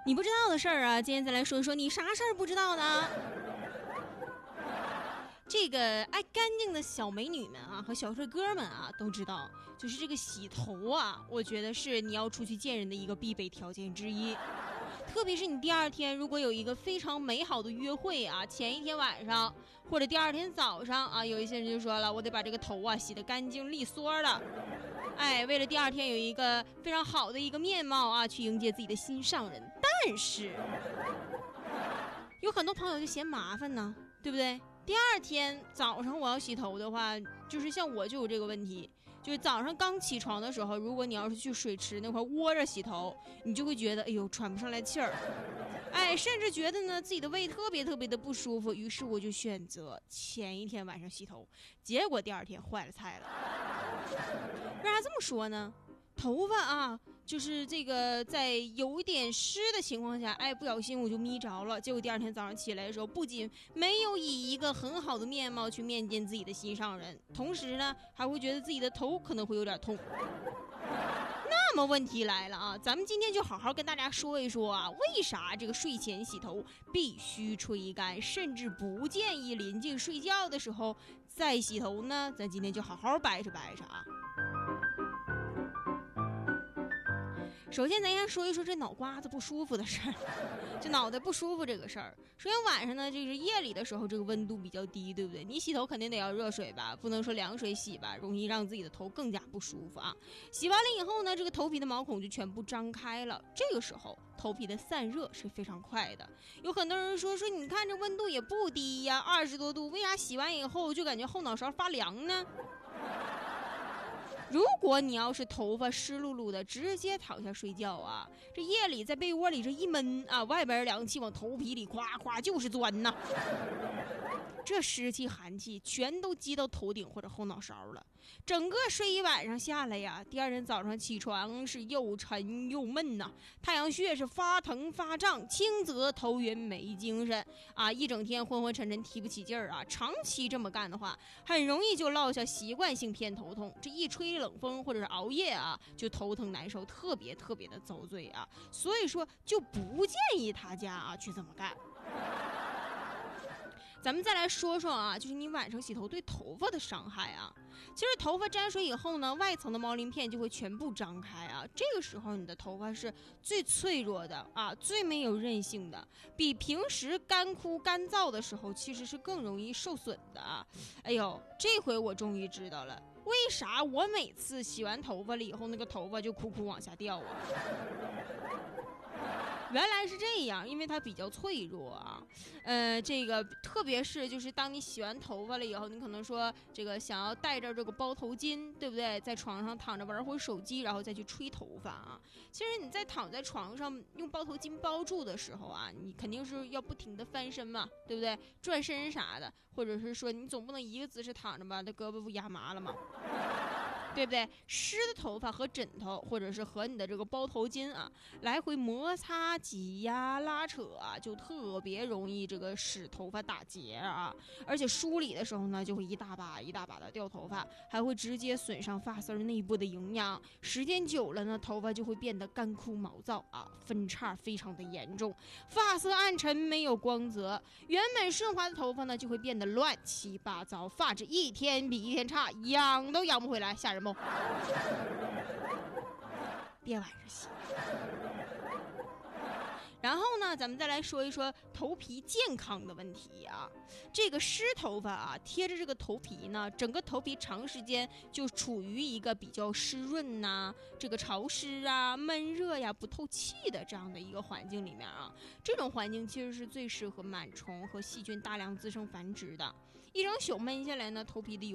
你不知道的事儿啊，今天再来说一说，你啥事儿不知道呢？这个爱干净的小美女们啊和小帅哥们啊都知道，就是这个洗头啊，我觉得是你要出去见人的一个必备条件之一。特别是你第二天如果有一个非常美好的约会啊，前一天晚上或者第二天早上啊，有一些人就说了，我得把这个头啊洗得干净利索了，哎，为了第二天有一个非常好的一个面貌啊，去迎接自己的心上人。但是有很多朋友就嫌麻烦呢，对不对？第二天早上我要洗头的话，就是像我就有这个问题，就是早上刚起床的时候，如果你要是去水池那块窝着洗头，你就会觉得哎呦喘不上来气儿，哎，甚至觉得呢自己的胃特别的不舒服，于是我就选择前一天晚上洗头，结果第二天坏了菜了。为啥这么说呢？头发啊，就是这个在有一点湿的情况下，哎，不小心我就眯着了，结果第二天早上起来的时候，不仅没有以一个很好的面貌去面见自己的心上人，同时呢，还会觉得自己的头可能会有点痛。那么问题来了啊，咱们今天就好好跟大家说一说啊，为啥这个睡前洗头必须吹干，甚至不建议临近睡觉的时候再洗头呢？咱今天就好好掰扯掰扯啊。首先咱先说一说这脑瓜子不舒服的事儿，就脑袋不舒服这个事儿。首先晚上呢，就是夜里的时候，这个温度比较低，对不对？你洗头肯定得要热水吧，不能说凉水洗吧，容易让自己的头更加不舒服啊。洗完了以后呢，这个头皮的毛孔就全部张开了，这个时候头皮的散热是非常快的。有很多人说你看这温度也不低呀，20多度，为啥洗完以后就感觉后脑勺发凉呢？如果你要是头发湿漉漉的直接躺下睡觉啊，这夜里在被窝里这一闷啊，外边凉气往头皮里夸夸就是钻呐，这湿气寒气全都积到头顶或者后脑勺了，整个睡一晚上下来呀，第二天早上起床是又沉又闷呐，太阳穴是发疼发胀，轻则头晕没精神啊，一整天昏昏沉沉提不起劲儿啊，长期这么干的话，很容易就落下习惯性偏头痛，这一吹冷风或者是熬夜啊，就头疼难受，特别的遭罪啊，所以说就不建议大家啊去这么干。咱们再来说说啊，就是你晚上洗头对头发的伤害啊。其实头发沾水以后呢，外层的毛鳞片就会全部张开啊，这个时候你的头发是最脆弱的啊，最没有韧性的，比平时干枯干燥的时候其实是更容易受损的啊。哎呦，这回我终于知道了，为啥我每次洗完头发了以后，那个头发就哭往下掉啊。原来是这样，因为它比较脆弱啊，这个特别是就是当你洗完头发了以后，你可能说这个想要带着这个包头巾，对不对？在床上躺着玩会手机，然后再去吹头发啊。其实你在躺在床上用包头巾包住的时候啊，你肯定是要不停的翻身嘛，对不对？转身啥的，或者是说你总不能一个姿势躺着吧，这胳膊不压麻了吗？对不对？湿的头发和枕头或者是和你的这个包头巾啊来回摩擦挤压拉扯啊，就特别容易这个使头发打结啊，而且梳理的时候呢就会一大把的掉头发，还会直接损伤发丝内部的营养，时间久了呢头发就会变得干枯毛躁啊，分叉非常的严重，发色暗沉没有光泽，原本顺滑的头发呢就会变得乱七八糟，发质一天比一天差，养都养不回来，吓人不？别晚上洗。然后呢，咱们再来说一说头皮健康的问题啊。这个湿头发啊，贴着这个头皮呢，整个头皮长时间就处于一个比较湿润呐、这个潮湿啊、闷热呀、不透气的这样的一个环境里面啊，这种环境其实是最适合螨虫和细菌大量滋生繁殖的。一整宿闷下来呢，头皮的